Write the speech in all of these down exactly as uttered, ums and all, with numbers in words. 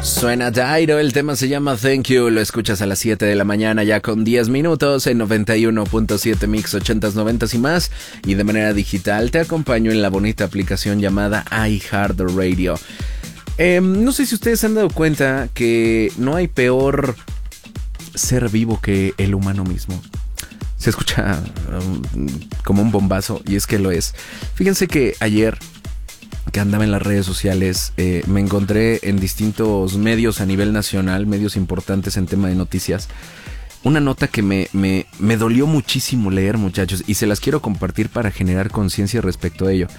Suena Dairo, el tema se llama Thank You, lo escuchas a las siete de la mañana ya con diez minutos en noventa y uno punto siete Mix ochentas, noventas y más, y de manera digital te acompaño en la bonita aplicación llamada iHeartRadio. Eh, no sé si ustedes se han dado cuenta que no hay peor ser vivo que el humano mismo. Se escucha um, como un bombazo, y es que lo es. Fíjense que ayer que andaba en las redes sociales, eh, me encontré en distintos medios a nivel nacional, medios importantes en tema de noticias, una nota que me, me, me dolió muchísimo leer, muchachos, y se las quiero compartir para generar conciencia respecto a ello.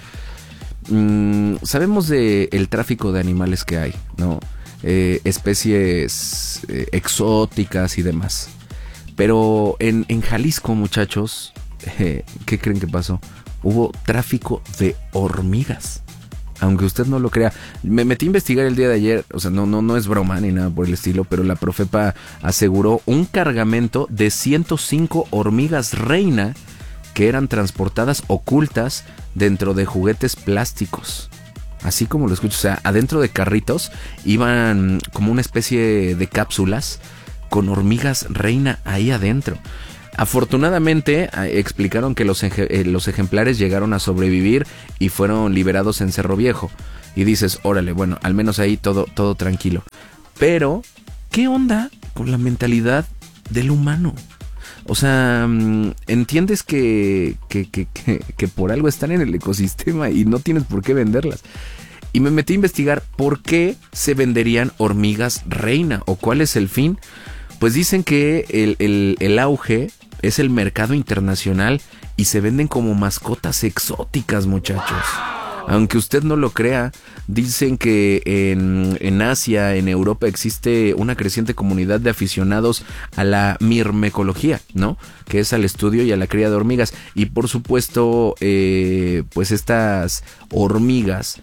Mm, sabemos de el tráfico de animales que hay, ¿no? Eh, especies eh, exóticas y demás. Pero en, en Jalisco, muchachos, eh, ¿qué creen que pasó? Hubo tráfico de hormigas. Aunque usted no lo crea. Me metí a investigar el día de ayer. O sea, no, no, no es broma ni nada por el estilo. Pero la Profepa aseguró un cargamento de ciento cinco hormigas reina que eran transportadas ocultas dentro de juguetes plásticos. Así como lo escucho. O sea, adentro de carritos iban como una especie de cápsulas con hormigas reina ahí adentro. Afortunadamente explicaron que los, ej- los ejemplares llegaron a sobrevivir y fueron liberados en Cerro Viejo. Y dices, órale, bueno, al menos ahí todo, todo tranquilo. Pero, ¿qué onda con la mentalidad del humano? O sea, entiendes que, que, que, que, que por algo están en el ecosistema y no tienes por qué venderlas. Y me metí a investigar por qué se venderían hormigas reina o cuál es el fin. Pues dicen que el, el, el auge es el mercado internacional y se venden como mascotas exóticas, muchachos. Aunque usted no lo crea, dicen que en, en Asia, en Europa, existe una creciente comunidad de aficionados a la mirmecología, ¿no? Que es al estudio y a la cría de hormigas. Y por supuesto, eh, pues estas hormigas,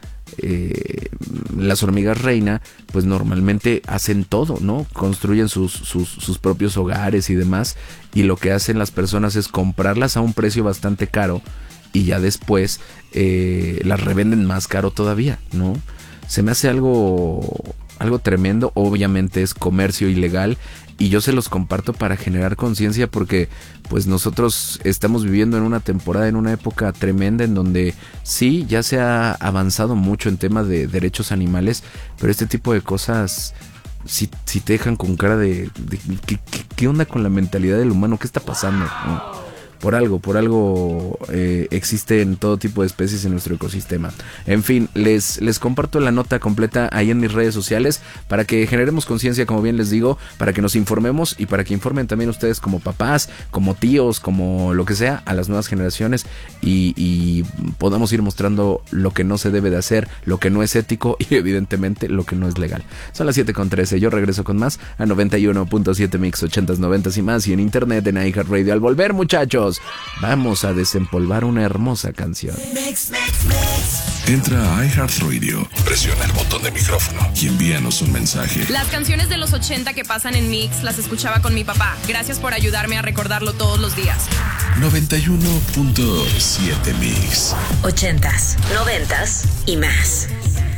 Eh, las hormigas reina, pues normalmente hacen todo, ¿no? Construyen sus, sus, sus propios hogares y demás, y lo que hacen las personas es comprarlas a un precio bastante caro y ya después eh, las revenden más caro todavía, ¿no? Se me hace algo, algo tremendo. Obviamente es comercio ilegal y yo se los comparto para generar conciencia, porque pues nosotros estamos viviendo en una temporada, en una época tremenda en donde sí, ya se ha avanzado mucho en temas de derechos animales, pero este tipo de cosas sí, sí te dejan con cara de, de ¿qué, qué, qué onda con la mentalidad del humano? ¿Qué está pasando? ¿No? Por algo, por algo eh, existen todo tipo de especies en nuestro ecosistema. En fin, les, les comparto la nota completa ahí en mis redes sociales para que generemos conciencia, como bien les digo, para que nos informemos y para que informen también ustedes como papás, como tíos, como lo que sea, a las nuevas generaciones y, y podamos ir mostrando lo que no se debe de hacer, lo que no es ético y evidentemente lo que no es legal. Son las siete con trece, yo regreso con más a noventa y uno punto siete Mix ochentas, noventas y más, y en internet en iHeartRadio. Al volver, muchachos, vamos a desempolvar una hermosa canción. Mix, mix, mix. Entra a iHeartRadio, presiona el botón de micrófono y envíanos un mensaje. Las canciones de los ochenta que pasan en Mix las escuchaba con mi papá. Gracias por ayudarme a recordarlo todos los días. noventa y uno punto siete Mix. Ochentas, noventas y más.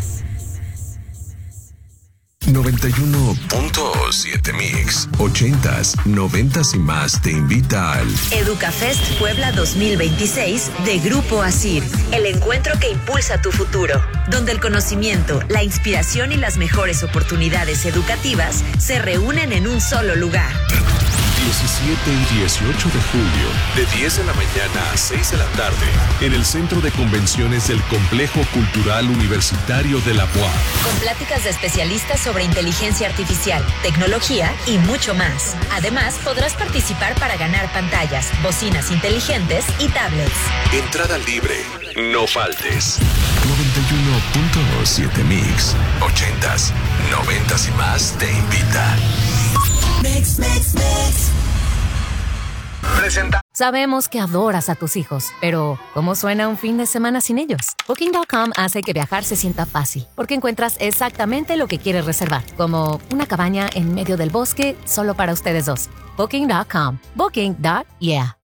noventa y uno punto siete Mix. Ochentas, noventas y más te invita al Educafest Puebla dos mil veintiséis de Grupo ASIR. El encuentro que impulsa tu futuro, donde el conocimiento, la inspiración y las mejores oportunidades educativas se reúnen en un solo lugar. diecisiete y dieciocho de julio, de diez de la mañana a seis de la tarde, en el Centro de Convenciones del Complejo Cultural Universitario de la U A M. Con pláticas de especialistas sobre inteligencia artificial, tecnología y mucho más. Además, podrás participar para ganar pantallas, bocinas inteligentes y tablets. Entrada libre, no faltes. noventa y uno punto siete Mix, ochentas, noventas y más te invita. Mix, mix, mix. Presenta. Sabemos que adoras a tus hijos, pero ¿cómo suena un fin de semana sin ellos? Booking punto com hace que viajar se sienta fácil, porque encuentras exactamente lo que quieres reservar, como una cabaña en medio del bosque solo para ustedes dos. Booking punto com. Booking. Yeah.